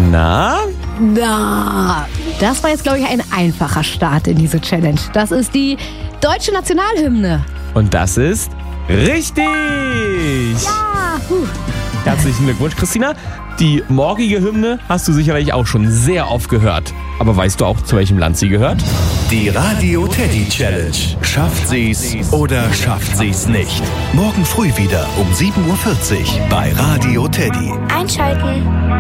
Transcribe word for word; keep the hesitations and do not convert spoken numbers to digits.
Na? Na, das war jetzt, glaube ich, ein einfacher Start in diese Challenge. Das ist die deutsche Nationalhymne. Und das ist richtig! Ja, puh. Herzlichen Glückwunsch, Christina. Die morgige Hymne hast du sicherlich auch schon sehr oft gehört. Aber weißt du auch, zu welchem Land sie gehört? Die Radio Teddy Challenge. Schafft sie's oder schafft sie's nicht? Morgen früh wieder um sieben Uhr vierzig bei Radio Teddy. Einschalten.